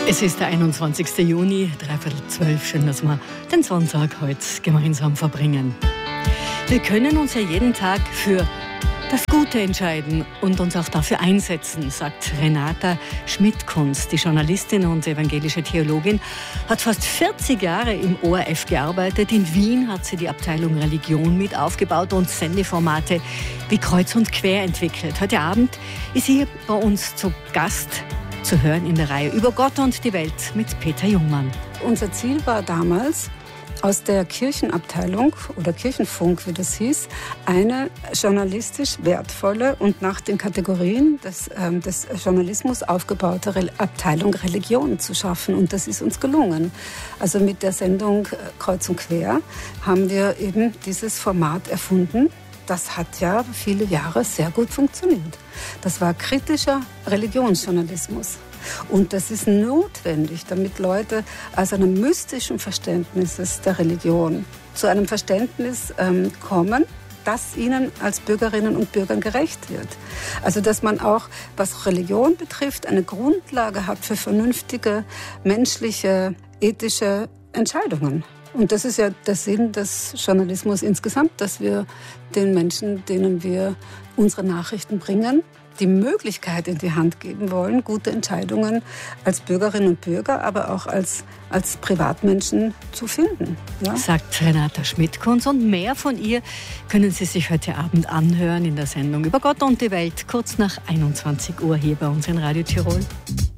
Es ist der 21. Juni, 11:45. Schön, dass wir den Sonntag heute gemeinsam verbringen. Wir können uns ja jeden Tag für das Gute entscheiden und uns auch dafür einsetzen, sagt Renata Schmidt-Kunz. Die Journalistin und evangelische Theologin hat fast 40 Jahre im ORF gearbeitet. In Wien hat sie die Abteilung Religion mit aufgebaut und Sendeformate wie Kreuz und Quer entwickelt. Heute Abend ist sie hier bei uns zu Gast, zu hören in der Reihe über Gott und die Welt mit Peter Jungmann. Unser Ziel war damals, aus der Kirchenabteilung oder Kirchenfunk, wie das hieß, eine journalistisch wertvolle und nach den Kategorien des Journalismus aufgebaute Abteilung Religion zu schaffen. Und das ist uns gelungen. Also mit der Sendung Kreuz und Quer haben wir eben dieses Format erfunden. Das hat ja viele Jahre sehr gut funktioniert. Das war kritischer Religionsjournalismus. Und das ist notwendig, damit Leute aus einem mystischen Verständnis der Religion zu einem Verständnis kommen, das ihnen als Bürgerinnen und Bürgern gerecht wird. Also dass man auch, was Religion betrifft, eine Grundlage hat für vernünftige, menschliche, ethische Entscheidungen. Und das ist ja der Sinn des Journalismus insgesamt, dass wir den Menschen, denen wir unsere Nachrichten bringen, die Möglichkeit in die Hand geben wollen, gute Entscheidungen als Bürgerinnen und Bürger, aber auch als Privatmenschen zu finden. Ja? Sagt Renata Schmidt-Kunz. Und mehr von ihr können Sie sich heute Abend anhören in der Sendung über Gott und die Welt, kurz nach 21 Uhr hier bei uns in Radio Tirol.